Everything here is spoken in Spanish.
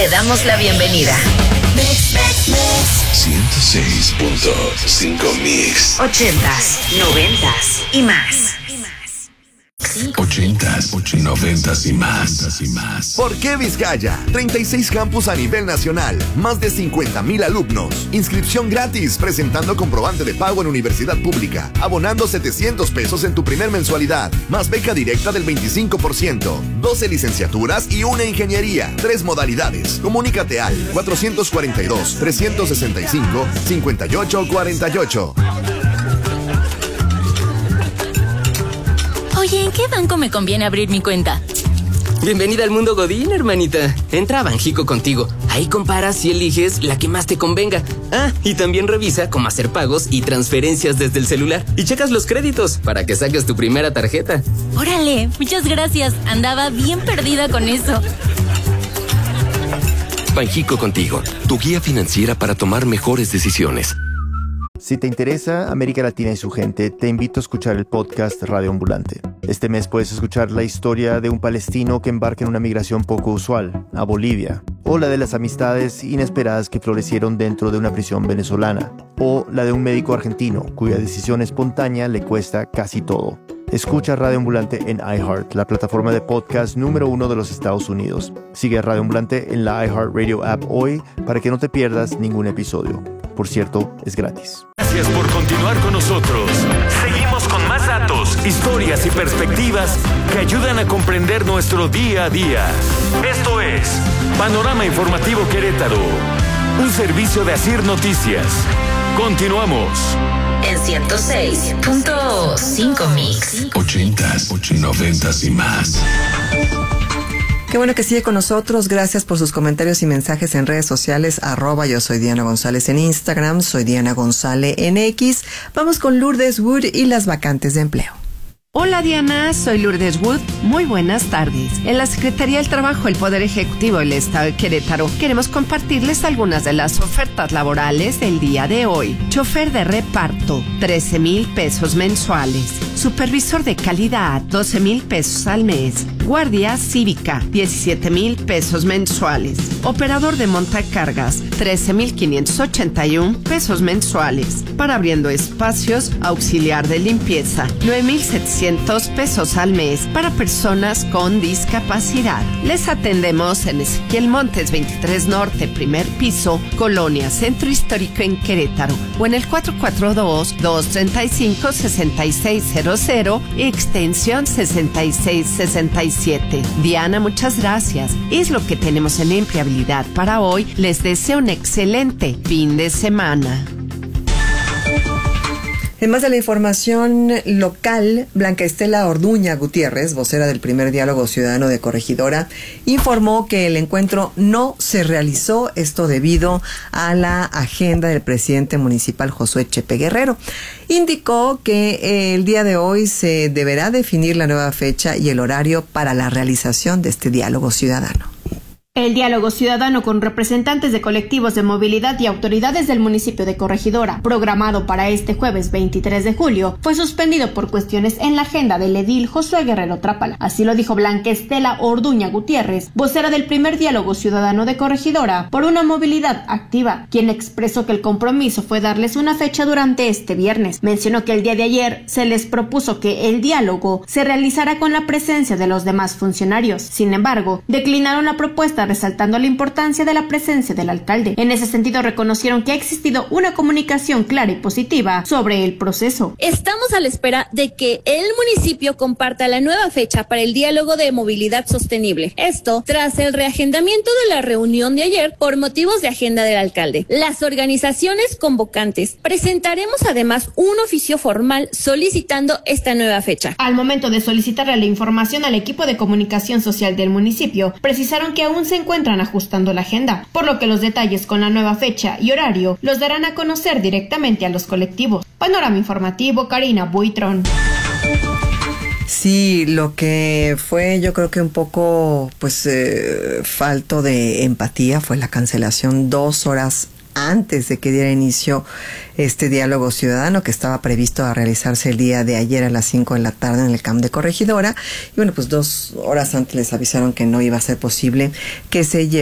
damos la bienvenida. 106.5 Mix. 80s, 90s y más. 80s, 90s y más. ¿Por qué Vizcaya? 36 campus a nivel nacional, más de 50,000 alumnos. Inscripción gratis, presentando comprobante de pago en universidad pública, abonando 700 pesos en tu primer mensualidad, más beca directa del 25%, 12 licenciaturas y una ingeniería, 3 modalidades. Comunícate al 442-365-5848. Oye, ¿en qué banco me conviene abrir mi cuenta? Bienvenida al mundo Godín, hermanita. Entra a Banjico Contigo. Ahí comparas y eliges la que más te convenga. Ah, y también revisa cómo hacer pagos y transferencias desde el celular. Y checas los créditos para que saques tu primera tarjeta. Órale, muchas gracias. Andaba bien perdida con eso. Banjico Contigo, tu guía financiera para tomar mejores decisiones. Si te interesa América Latina y su gente, te invito a escuchar el podcast Radio Ambulante. Este mes puedes escuchar la historia de un palestino que embarca en una migración poco usual, a Bolivia, o la de las amistades inesperadas que florecieron dentro de una prisión venezolana, o la de un médico argentino cuya decisión espontánea le cuesta casi todo. Escucha Radio Ambulante en iHeart, la plataforma de podcast número 1 de los Estados Unidos. Sigue a Radio Ambulante en la iHeartRadio app hoy para que no te pierdas ningún episodio. Por cierto, es gratis. Gracias por continuar con nosotros. Seguimos con más datos, historias y perspectivas que ayudan a comprender nuestro día a día. Esto es Panorama Informativo Querétaro, un servicio de Asir Noticias. Continuamos. En 106.5 Mix. 80s, 90s y más. Qué bueno que sigue con nosotros. Gracias por sus comentarios y mensajes en redes sociales. @yo soy Diana González en Instagram. Soy Diana González en X. Vamos con Lourdes Wood y las vacantes de empleo. Hola Diana, soy Lourdes Wood. Muy buenas tardes. En la Secretaría del Trabajo del Poder Ejecutivo del Estado de Querétaro queremos compartirles algunas de las ofertas laborales del día de hoy. Chofer de reparto, 13,000 pesos mensuales. Supervisor de calidad, 12,000 pesos al mes. Guardia cívica, 17,000 pesos mensuales. Operador de montacargas, 13,581 pesos mensuales. Para abriendo espacios, auxiliar de limpieza, 9,700 pesos al mes para personas con discapacidad. Les atendemos en Ezequiel Montes 23 Norte, primer piso, Colonia Centro Histórico en Querétaro, o en el 442-235-6600, extensión 6667. Diana, muchas gracias. Es lo que tenemos en empleabilidad para hoy. Les deseo un excelente fin de semana. Además de la información local, Blanca Estela Orduña Gutiérrez, vocera del primer Diálogo Ciudadano de Corregidora, informó que el encuentro no se realizó, esto debido a la agenda del presidente municipal Josué Chepe Guerrero. Indicó que el día de hoy se deberá definir la nueva fecha y el horario para la realización de este diálogo ciudadano. El diálogo ciudadano con representantes de colectivos de movilidad y autoridades del municipio de Corregidora, programado para este jueves 23 de julio, fue suspendido por cuestiones en la agenda del edil Josué Guerrero Trápala. Así lo dijo Blanca Estela Orduña Gutiérrez, vocera del primer diálogo ciudadano de Corregidora por una movilidad activa, quien expresó que el compromiso fue darles una fecha durante este viernes. Mencionó que el día de ayer se les propuso que el diálogo se realizara con la presencia de los demás funcionarios. Sin embargo, declinaron la propuesta, resaltando la importancia de la presencia del alcalde. En ese sentido, reconocieron que ha existido una comunicación clara y positiva sobre el proceso. Estamos a la espera de que el municipio comparta la nueva fecha para el diálogo de movilidad sostenible. Esto tras el reagendamiento de la reunión de ayer por motivos de agenda del alcalde. Las organizaciones convocantes presentaremos además un oficio formal solicitando esta nueva fecha. Al momento de solicitarle la información al equipo de comunicación social del municipio, precisaron que aún se encuentran ajustando la agenda, por lo que los detalles con la nueva fecha y horario los darán a conocer directamente a los colectivos. Panorama informativo, Karina Buitrón. Sí, lo que fue, yo creo que un poco, falto de empatía fue la cancelación 2 horas antes de que diera inicio este diálogo ciudadano que estaba previsto a realizarse el día de ayer a las 5 de la tarde en el camp de Corregidora. Y 2 horas antes les avisaron que no iba a ser posible que se llevara